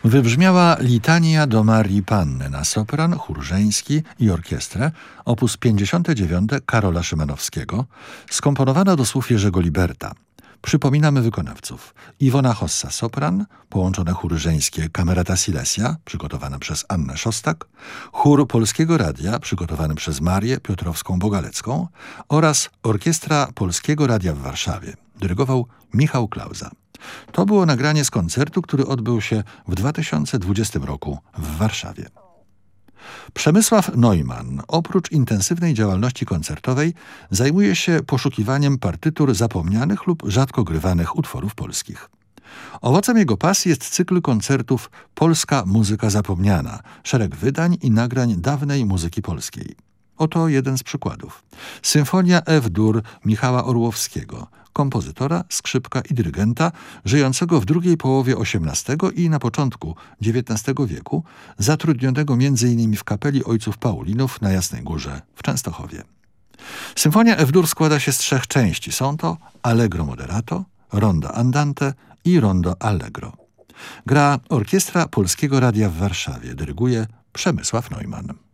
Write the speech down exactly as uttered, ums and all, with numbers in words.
Wybrzmiała litania do Marii Panny na sopran, chór żeński i orkiestrę, opus pięćdziesiąte dziewiąte Karola Szymanowskiego, skomponowana do słów Jerzego Liberta. Przypominamy wykonawców: Iwona Hossa sopran, połączone chóry żeńskie Camerata Silesia, przygotowane przez Annę Szostak, chór Polskiego Radia, przygotowany przez Marię Piotrowską-Bogalecką oraz Orkiestra Polskiego Radia w Warszawie. Dyrygował Michał Klauza. To było nagranie z koncertu, który odbył się w dwa tysiące dwudziestym roku w Warszawie. Przemysław Neumann, oprócz intensywnej działalności koncertowej, zajmuje się poszukiwaniem partytur zapomnianych lub rzadko grywanych utworów polskich. Owocem jego pasji jest cykl koncertów Polska muzyka zapomniana, szereg wydań i nagrań dawnej muzyki polskiej. Oto jeden z przykładów. Symfonia F-dur Michała Orłowskiego, kompozytora, skrzypka i dyrygenta, żyjącego w drugiej połowie osiemnastego i na początku dziewiętnastego wieku, zatrudnionego między innymi w kapeli Ojców Paulinów na Jasnej Górze w Częstochowie. Symfonia F-dur składa się z trzech części. Są to Allegro moderato, Rondo andante i Rondo allegro. Gra Orkiestra Polskiego Radia w Warszawie. Dyryguje Przemysław Neumann.